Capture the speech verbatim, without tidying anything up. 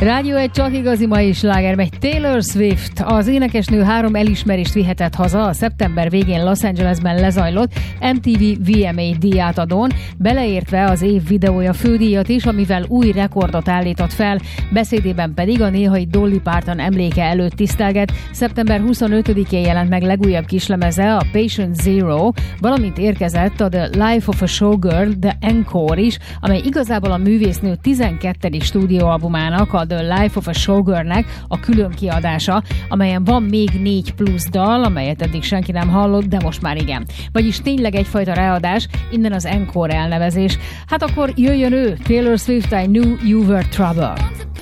Rádió egy csak igazi mai sláger megy. Taylor Swift, az énekesnő három elismerést vihetett haza a szeptember végén Los Angelesben lezajlott em té vé vé em á díjátadón, beleértve az év videója fődíjat is, amivel új rekordot állított fel, beszédében pedig a néhai Dolly Parton emléke előtt tisztelget. szeptember huszonötödikén jelent meg legújabb kislemeze, a Patient Zero, valamint érkezett a The Life of a Showgirl, The Encore is, amely igazából a művésznő tizenkettedik stúdióalbumának, a The Life of a Showgirlnek a külön kiadása, amelyen van még négy plusz dal, amelyet eddig senki nem hallott, de most már igen. Vagyis tényleg egyfajta readás, innen az Encore elnevezés. Hát akkor jöjjön ő, Taylor Swift, I Knew You Were Trouble.